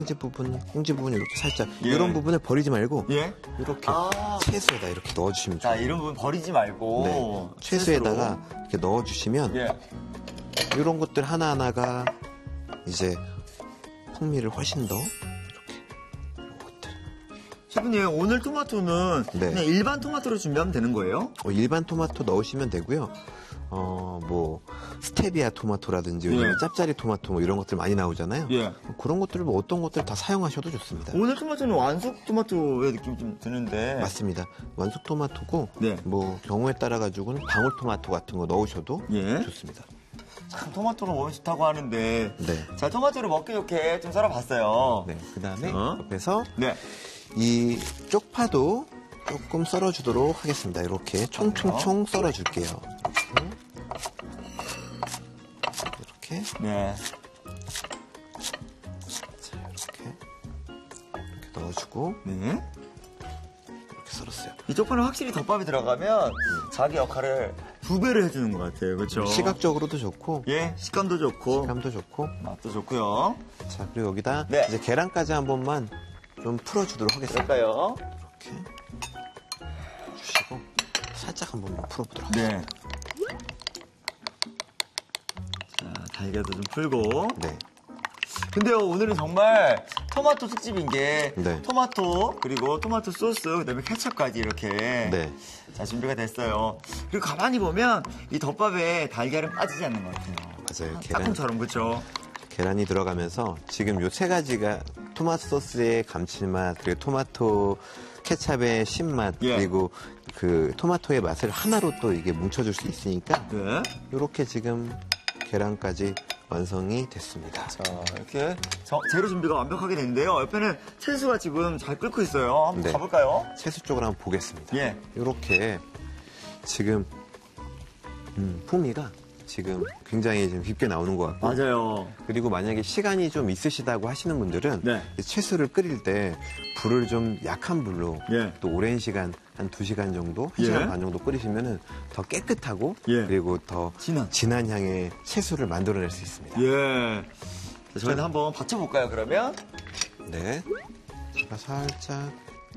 꽁지 부분 이렇게 살짝 이런 부분을 버리지 말고 이렇게 채소에다 이렇게 넣어주시면 자, 좋아요. 이런 부분 버리지 말고 네. 채소에다가 이렇게 넣어주시면 이런 것들 하나하나가 이제 풍미를 훨씬 더 이렇게 이런 것들. 셰프님, 오늘 토마토는 그냥 일반 토마토로 준비하면 되는 거예요? 일반 토마토 넣으시면 되고요. 뭐 스테비아 토마토라든지 요즘 짭짜리 토마토 뭐 이런 것들 많이 나오잖아요. 그런 것들을 뭐 어떤 것들 다 사용하셔도 좋습니다. 오늘 토마토는 완숙 토마토의 느낌이 좀 드는데. 맞습니다. 완숙 토마토고 뭐 경우에 따라 가지고는 방울 토마토 같은 거 넣으셔도 좋습니다. 참 토마토가 몸에 좋다고 하는데 자, 토마토를 먹기 좋게 좀 썰어봤어요. 그다음에 옆에서 이 쪽파도 조금 썰어주도록 하겠습니다. 이렇게 총총총 썰어줄게요. 이렇게. 자, 이렇게 넣어주고. 이렇게 썰었어요. 이 쪽파는 확실히 덮밥이 들어가면 자기 역할을 2배를 해주는 것 같아요. 그렇죠? 시각적으로도 좋고. 식감도 좋고. 맛도 좋고요. 자, 그리고 여기다 이제 계란까지 한 번만 좀 풀어주도록 하겠습니다. 그럴까요? 이렇게 주시고 살짝 한 번만 풀어보도록 하겠습니다. 자, 달걀도 좀 풀고. 근데요, 오늘은 정말 토마토 특집인 게 토마토 그리고 토마토 소스 그다음에 케첩까지 이렇게 자, 준비가 됐어요. 그리고 가만히 보면 이 덮밥에 달걀은 빠지지 않는 것 같아요. 맞아요. 짝꿍처럼 그렇죠. 계란이 들어가면서 지금 요 세 가지가 토마토 소스의 감칠맛 그리고 토마토 케찹의 신맛 그리고 그 토마토의 맛을 하나로 또 이게 뭉쳐줄 수 있으니까 이렇게 지금 계란까지 완성이 됐습니다. 자, 이렇게 재료 준비가 완벽하게 됐는데요. 옆에는 채소가 지금 잘 끓고 있어요. 한번 가볼까요? 채소 쪽으로 한번 보겠습니다. 이렇게 지금 풍미가 지금 굉장히 좀 깊게 나오는 것 같고. 맞아요. 그리고 만약에 시간이 좀 있으시다고 하시는 분들은 채소를 끓일 때 불을 좀 약한 불로 또 오랜 시간 한 2시간 정도, 1시간 반 정도 끓이시면 더 깨끗하고 그리고 더 진한 향의 채소를 만들어낼 수 있습니다. 자, 저희는 한번 받쳐볼까요, 그러면? 제가 살짝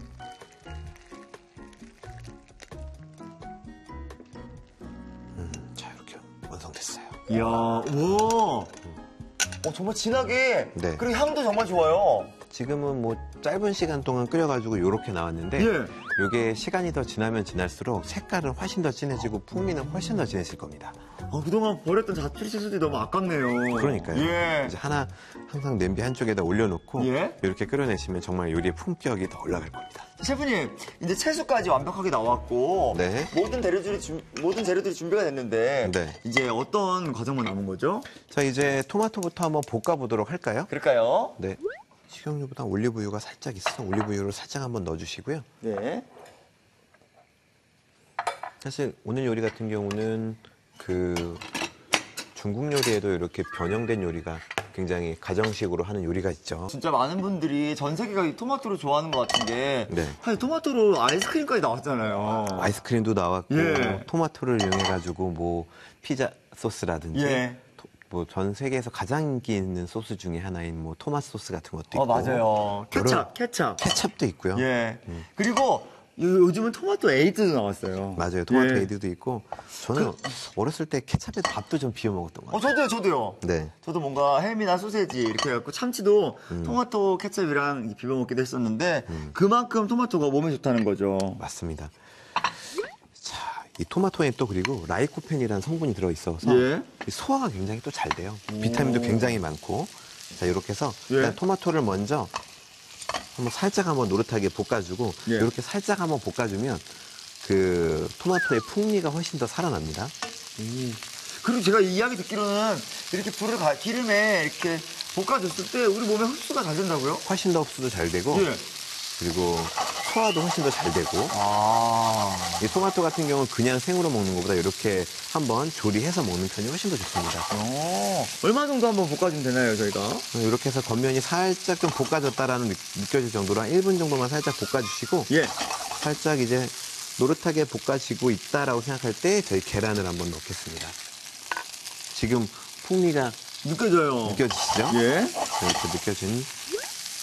자, 이렇게 완성됐어요. 이야, 우와. 정말 진하게. 그리고 향도 정말 좋아요. 지금은 뭐 짧은 시간 동안 끓여가지고 이렇게 나왔는데 이게 시간이 더 지나면 지날수록 색깔은 훨씬 더 진해지고 풍미는 훨씬 더 진해질 겁니다. 그동안 버렸던 자투리 채소들이 너무 아깝네요. 그러니까요. 이제 항상 냄비 한쪽에다 올려놓고 이렇게 끓여내시면 정말 요리의 품격이 더 올라갈 겁니다. 셰프님, 이제 채소까지 완벽하게 나왔고 모든 재료들이 준비가 됐는데 이제 어떤 과정만 남은 거죠? 자, 이제 토마토부터 한번 볶아보도록 할까요? 그럴까요? 식용유보다 올리브유가 살짝 있어서 올리브유를 살짝 한번 넣어주시고요. 사실 오늘 요리 같은 경우는 그 중국 요리에도 이렇게 변형된 요리가 굉장히 가정식으로 하는 요리가 있죠. 진짜 많은 분들이 전 세계가 이 토마토를 좋아하는 것 같은 게 사실 토마토로 아이스크림까지 나왔잖아요. 아이스크림도 나왔고 토마토를 이용해가지고 뭐 피자 소스라든지 뭐 전 세계에서 가장 인기 있는 소스 중에 하나인 뭐 토마토 소스 같은 것도 있고. 맞아요. 케찹도 있고요. 그리고 요즘은 토마토 에이드도 나왔어요. 맞아요. 토마토 에이드도 있고. 저는 어렸을 때 케찹에 밥도 좀 비벼 먹었던 것 같아요. 저도요. 저도 뭔가 햄이나 소세지 이렇게 해갖고 참치도 토마토 케찹이랑 비벼 먹기도 했었는데 그만큼 토마토가 몸에 좋다는 거죠. 맞습니다. 자, 이 토마토에 또 그리고 라이코펜이라는 성분이 들어있어서 소화가 굉장히 또 잘 돼요. 비타민도 굉장히 많고. 자, 이렇게 해서 일단 토마토를 먼저 살짝 한번 노릇하게 볶아주고 이렇게 살짝 한번 볶아주면 그 토마토의 풍미가 훨씬 더 살아납니다. 그리고 제가 이야기 듣기로는 이렇게 기름에 이렇게 볶아줬을 때 우리 몸에 흡수가 잘 된다고요? 훨씬 더 흡수도 잘 되고 그리고 소화도 훨씬 더 잘 되고 이 토마토 같은 경우는 그냥 생으로 먹는 것보다 이렇게 한번 조리해서 먹는 편이 훨씬 더 좋습니다. 얼마 정도 한번 볶아주면 되나요, 저희가? 이렇게 해서 겉면이 살짝 좀 볶아졌다라는 느껴질 정도로 한 1분 정도만 살짝 볶아주시고 살짝 이제 노릇하게 볶아지고 있다라고 생각할 때 저희 계란을 한번 넣겠습니다. 지금 풍미가 느껴져요. 느껴지시죠? 이렇게 느껴진